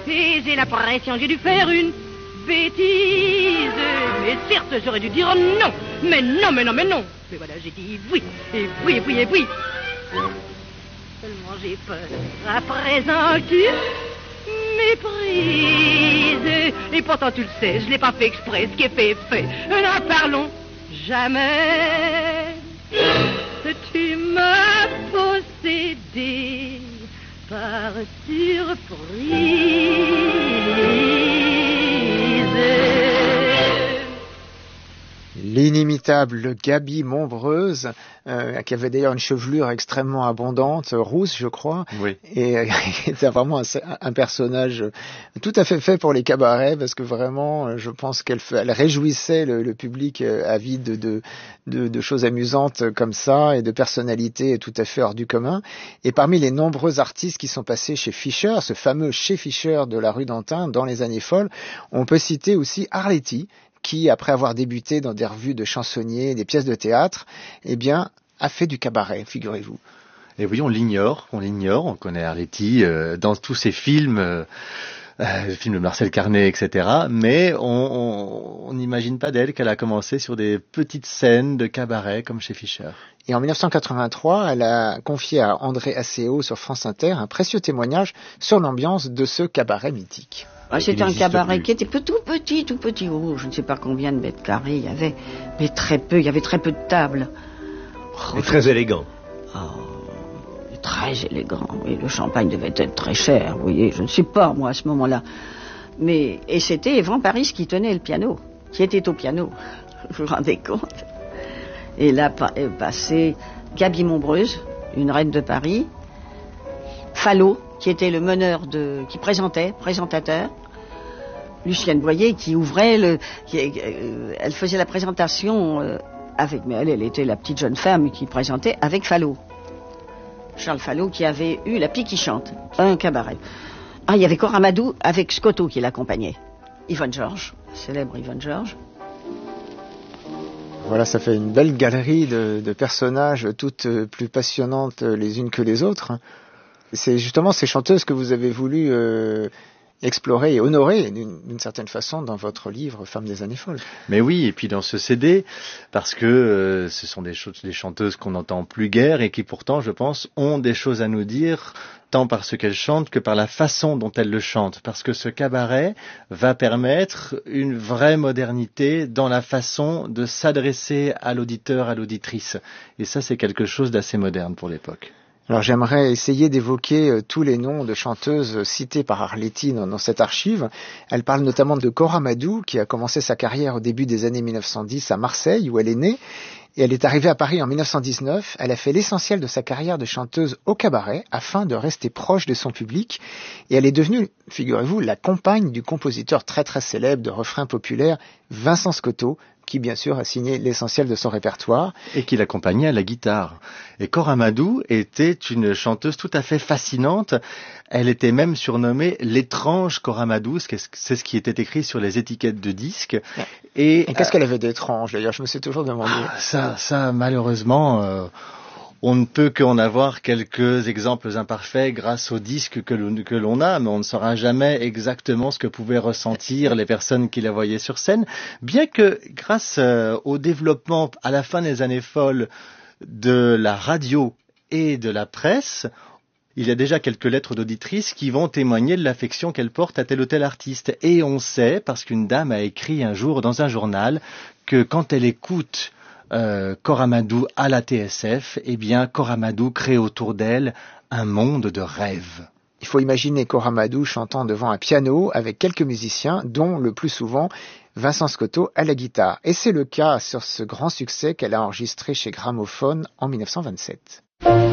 Et j'ai l'impression que j'ai dû faire une bêtise. Mais certes, j'aurais dû dire non. Mais non, mais non, mais non. Mais voilà, j'ai dit oui, et oui, et oui, et oui. Seulement j'ai peur à présent que tu méprises. Et pourtant tu le sais, je l'ai pas fait exprès, ce qui est fait est fait. N'en parlons jamais. Tu m'as possédé par surprise. L'inimitable Gaby Mombreuse, qui avait d'ailleurs une chevelure extrêmement abondante, rousse je crois, oui. Et c'était vraiment un personnage tout à fait pour les cabarets, parce que vraiment je pense elle réjouissait le public avide de choses amusantes comme ça, et de personnalités tout à fait hors du commun. Et parmi les nombreux artistes qui sont passés chez Fischer, ce fameux chez Fischer de la rue d'Antin dans les années folles, on peut citer aussi Arletty, qui, après avoir débuté dans des revues de chansonniers, des pièces de théâtre, eh bien, a fait du cabaret, figurez-vous. Et oui, on l'ignore, on connaît Arletty dans tous ses films, films de Marcel Carné, etc. Mais on n'imagine pas d'elle qu'elle a commencé sur des petites scènes de cabaret comme chez Fischer. Et en 1983, elle a confié à André Asseo sur France Inter un précieux témoignage sur l'ambiance de ce cabaret mythique. C'était un cabaret qui était tout petit. Oh, je ne sais pas combien de mètres carrés il y avait, mais très peu. Il y avait très peu de tables. Et très élégant. Oh, très élégant. Et le champagne devait être très cher. Vous voyez, je ne sais pas moi à ce moment-là. Et c'était Evran Paris qui tenait le piano, qui était au piano. Vous vous rendez compte? Et là passait Gaby Mombreuse, une reine de Paris, Fallot, qui était le meneur qui présentateur, Lucienne Boyer, qui ouvrait elle faisait la présentation mais elle était la petite jeune femme qui présentait avec Fallot. Charles Fallot, qui avait eu La Pie qui chante, un cabaret. Il y avait Cor Amadou avec Scotto qui l'accompagnait. Yvonne Georges, célèbre Yvonne Georges. Voilà, ça fait une belle galerie de personnages, toutes plus passionnantes les unes que les autres. C'est justement ces chanteuses que vous avez voulu explorer et honorer d'une certaine façon dans votre livre Femmes des années folles. Mais oui, et puis dans ce CD, parce que ce sont des chanteuses qu'on n'entend plus guère et qui pourtant, je pense, ont des choses à nous dire, tant par ce qu'elles chantent que par la façon dont elles le chantent. Parce que ce cabaret va permettre une vraie modernité dans la façon de s'adresser à l'auditeur, à l'auditrice. Et ça, c'est quelque chose d'assez moderne pour l'époque. Alors j'aimerais essayer d'évoquer tous les noms de chanteuses cités par Arletty dans cette archive. Elle parle notamment de Cor Amadou, qui a commencé sa carrière au début des années 1910 à Marseille, où elle est née. Et elle est arrivée à Paris en 1919. Elle a fait l'essentiel de sa carrière de chanteuse au cabaret, afin de rester proche de son public. Et elle est devenue, figurez-vous, la compagne du compositeur très très célèbre de refrains populaires, Vincent Scotto, qui bien sûr a signé l'essentiel de son répertoire. Et qui l'accompagnait à la guitare. Et Cor Amadou était une chanteuse tout à fait fascinante. Elle était même surnommée l'étrange Cor Amadou, c'est ce qui était écrit sur les étiquettes de disques. Et qu'est-ce qu'elle avait d'étrange d'ailleurs? Je me suis toujours demandé. Ça malheureusement... on ne peut qu'en avoir quelques exemples imparfaits grâce aux disques que l'on a, mais on ne saura jamais exactement ce que pouvaient ressentir les personnes qui la voyaient sur scène. Bien que grâce au développement à la fin des années folles de la radio et de la presse, il y a déjà quelques lettres d'auditrices qui vont témoigner de l'affection qu'elle porte à tel ou tel artiste. Et on sait, parce qu'une dame a écrit un jour dans un journal, que quand elle écoute Cor Amadou à la TSF, eh bien Cor Amadou crée autour d'elle un monde de rêve. Il faut imaginer Cor Amadou chantant devant un piano avec quelques musiciens, dont le plus souvent Vincent Scotto à la guitare. Et c'est le cas sur ce grand succès qu'elle a enregistré chez Gramophone en 1927.